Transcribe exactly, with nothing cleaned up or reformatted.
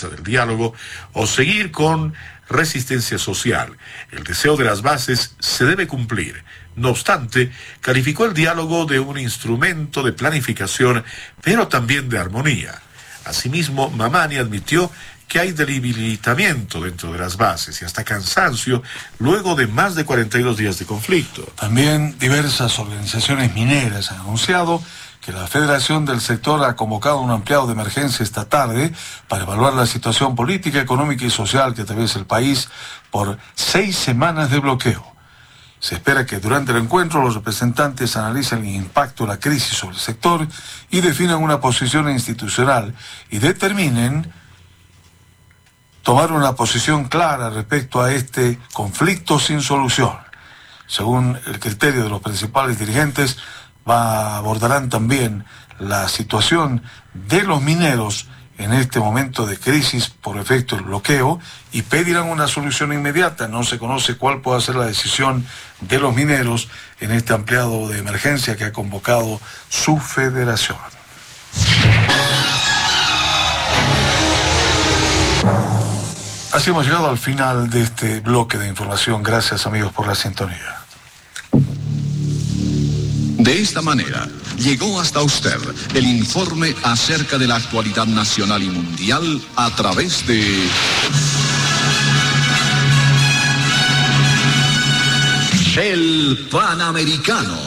mesa del diálogo o seguir con resistencia social. El deseo de las bases se debe cumplir. No obstante, calificó el diálogo de un instrumento de planificación, pero también de armonía. Asimismo, Mamani admitió que hay debilitamiento dentro de las bases y hasta cansancio luego de más de cuarenta y dos días de conflicto. También diversas organizaciones mineras han anunciado que la Federación del Sector ha convocado un ampliado de emergencia esta tarde para evaluar la situación política, económica y social que atraviesa el país por seis semanas de bloqueo. Se espera que durante el encuentro los representantes analicen el impacto de la crisis sobre el sector y definan una posición institucional y determinen tomar una posición clara respecto a este conflicto sin solución. Según el criterio de los principales dirigentes, va, abordarán también la situación de los mineros en este momento de crisis por efecto del bloqueo y pedirán una solución inmediata. No se conoce cuál pueda ser la decisión de los mineros en este ampliado de emergencia que ha convocado su federación. Así hemos llegado al final de este bloque de información. Gracias, amigos, por la sintonía. De esta manera, llegó hasta usted el informe acerca de la actualidad nacional y mundial a través de el Panamericano.